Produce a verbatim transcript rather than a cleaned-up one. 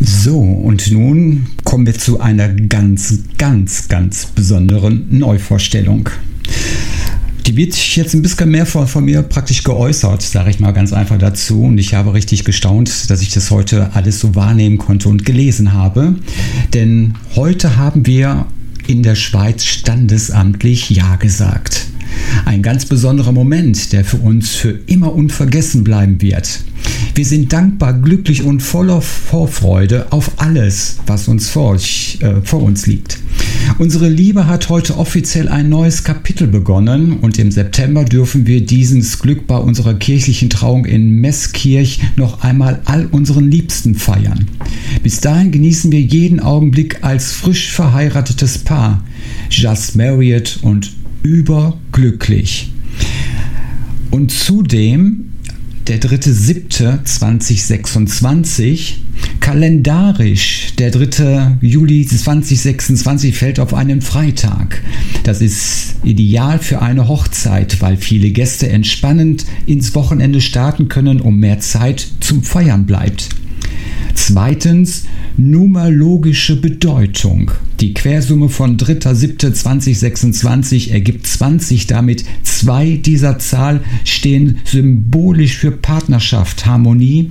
So, und nun kommen wir zu einer ganz, ganz, ganz besonderen Neuvorstellung. Die wird jetzt ein bisschen mehr von, von mir praktisch geäußert, sage ich mal ganz einfach dazu. Und ich habe richtig gestaunt, dass ich das heute alles so wahrnehmen konnte und gelesen habe. Denn heute haben wir in der Schweiz standesamtlich Ja gesagt. Ein ganz besonderer Moment, der für uns für immer unvergessen bleiben wird. Wir sind dankbar, glücklich und voller Vorfreude auf alles, was uns vor, äh, vor uns liegt. Unsere Liebe hat heute offiziell ein neues Kapitel begonnen und im September dürfen wir dieses Glück bei unserer kirchlichen Trauung in Meßkirch noch einmal all unseren Liebsten feiern. Bis dahin genießen wir jeden Augenblick als frisch verheiratetes Paar, just married und überglücklich. Und zudem der dritte siebte zweitausendsechsundzwanzig, kalendarisch der dritte Juli zweitausendsechsundzwanzig fällt auf einen Freitag. Das ist ideal für eine Hochzeit, weil viele Gäste entspannend ins Wochenende starten können, um mehr Zeit zum Feiern bleibt. Zweitens, numerologische Bedeutung. Die Quersumme von dritter siebter zweitausendsechsundzwanzig ergibt zwanzig, damit zwei dieser Zahl stehen symbolisch für Partnerschaft, Harmonie